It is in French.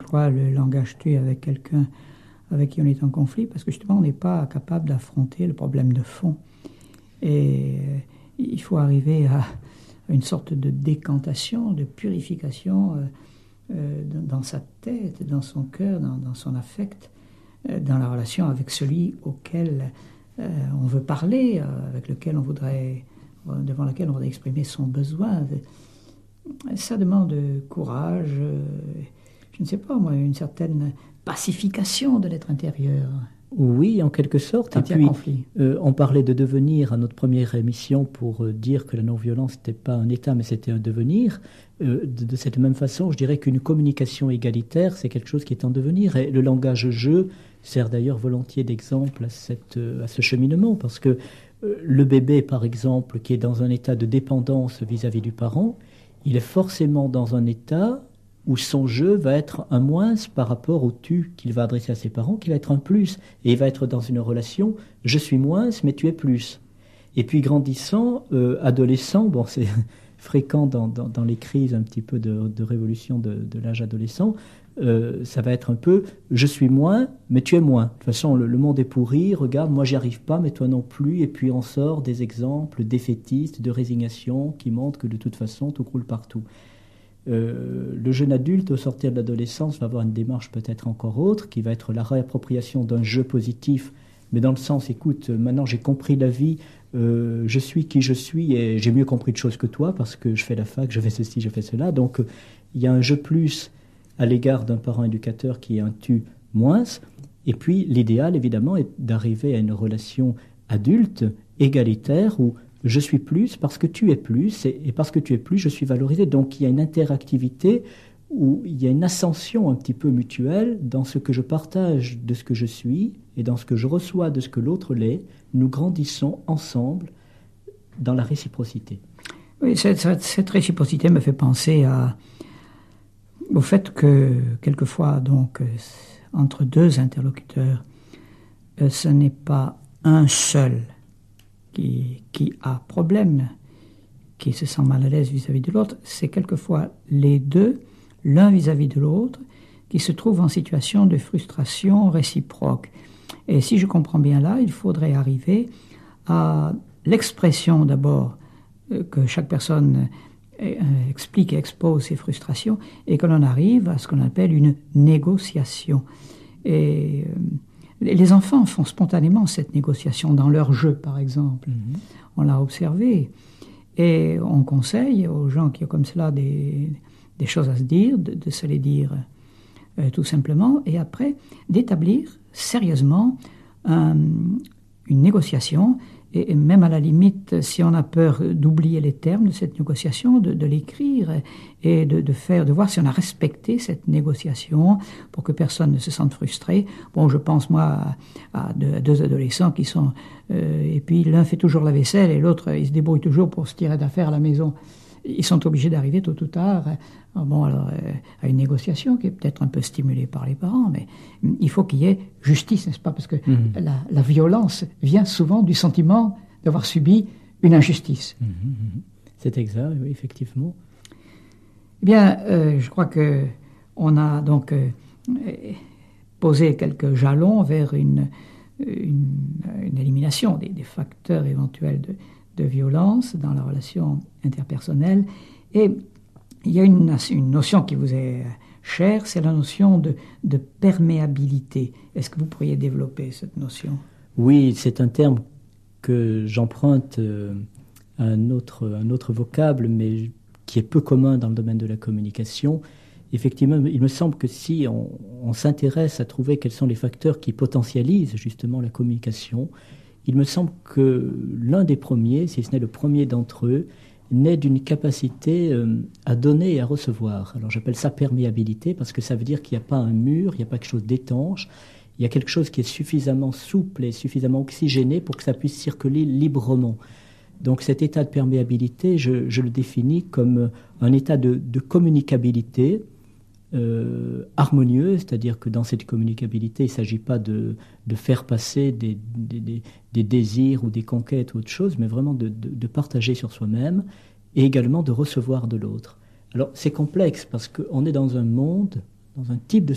fois le langage tue avec quelqu'un avec qui on est en conflit, parce que justement on n'est pas capable d'affronter le problème de fond. Et il faut arriver à une sorte de décantation, de purification dans sa tête, dans son cœur, dans son affect, dans la relation avec celui auquel on veut parler, avec lequel devant lequel on voudrait exprimer son besoin. Ça demande courage, je ne sais pas moi, une certaine pacification de l'être intérieur. Oui, en quelque sorte. Quand il y a conflit. On parlait de devenir à notre première émission pour dire que la non-violence n'était pas un état, mais c'était un devenir. De cette même façon, je dirais qu'une communication égalitaire, c'est quelque chose qui est en devenir. Et le langage jeu sert d'ailleurs volontiers d'exemple à ce cheminement, parce que le bébé, par exemple, qui est dans un état de dépendance vis-à-vis du parent, il est forcément dans un état où son jeu va être un moins par rapport au tu qu'il va adresser à ses parents, qui va être un plus. Et il va être dans une relation, je suis moins, mais tu es plus. Et puis grandissant, adolescent, bon, c'est fréquent dans les crises un petit peu de révolution de l'âge adolescent, ça va être un peu, je suis moins, mais tu es moins. De toute façon, le monde est pourri, regarde, moi j'y arrive pas, mais toi non plus. Et puis on sort des exemples défaitistes, de résignation, qui montrent que de toute façon, tout croule partout. Le jeune adulte, au sortir de l'adolescence, va avoir une démarche peut-être encore autre, qui va être la réappropriation d'un jeu positif, mais dans le sens, écoute, maintenant j'ai compris la vie, je suis qui je suis, et j'ai mieux compris de choses que toi, parce que je fais la fac, je fais ceci, je fais cela. Donc, il y a un jeu plus à l'égard d'un parent éducateur qui est un tu moins. Et puis, l'idéal, évidemment, est d'arriver à une relation adulte, égalitaire, où je suis plus parce que tu es plus, et parce que tu es plus, je suis valorisé. Donc il y a une interactivité où il y a une ascension un petit peu mutuelle dans ce que je partage de ce que je suis et dans ce que je reçois de ce que l'autre l'est. Nous grandissons ensemble dans la réciprocité. Oui, cette réciprocité me fait penser au fait que quelquefois, donc, entre deux interlocuteurs, ce n'est pas un seul qui a problème, qui se sent mal à l'aise vis-à-vis de l'autre, c'est quelquefois les deux, l'un vis-à-vis de l'autre, qui se trouvent en situation de frustration réciproque. Et si je comprends bien là, il faudrait arriver à l'expression d'abord, que chaque personne explique et expose ses frustrations, et que l'on arrive à ce qu'on appelle une négociation. Et les enfants font spontanément cette négociation dans leur jeu, par exemple. Mm-hmm. On l'a observé. Et on conseille aux gens qui ont comme cela des choses à se dire, de se les dire tout simplement, et après d'établir sérieusement une négociation, et même à la limite, si on a peur d'oublier les termes de cette négociation, de l'écrire et de voir si on a respecté cette négociation pour que personne ne se sente frustré. Bon, je pense moi à deux adolescents qui sont... et puis l'un fait toujours la vaisselle et l'autre, il se débrouille toujours pour se tirer d'affaire à la maison. Ils sont obligés d'arriver tôt ou tard à une négociation qui est peut-être un peu stimulée par les parents, mais il faut qu'il y ait justice, n'est-ce pas? Parce que la violence vient souvent du sentiment d'avoir subi une injustice. C'est exact, oui, effectivement. Eh bien, je crois qu'on a donc posé quelques jalons vers une élimination des facteurs éventuels de violence dans la relation interpersonnelle. Et il y a une notion qui vous est chère, c'est la notion de perméabilité. Est-ce que vous pourriez développer cette notion? Oui, c'est un terme que j'emprunte à un autre vocable, mais qui est peu commun dans le domaine de la communication. Effectivement, il me semble que si on s'intéresse à trouver quels sont les facteurs qui potentialisent justement la communication, il me semble que l'un des premiers, si ce n'est le premier d'entre eux, naît d'une capacité à donner et à recevoir. Alors j'appelle ça perméabilité parce que ça veut dire qu'il n'y a pas un mur, il n'y a pas quelque chose d'étanche, il y a quelque chose qui est suffisamment souple et suffisamment oxygéné pour que ça puisse circuler librement. Donc cet état de perméabilité, je le définis comme un état de communicabilité harmonieuse, c'est-à-dire que dans cette communicabilité, il ne s'agit pas de faire passer des désirs ou des conquêtes ou autre chose, mais vraiment de partager sur soi-même et également de recevoir de l'autre. Alors c'est complexe parce qu'on est dans un monde, dans un type de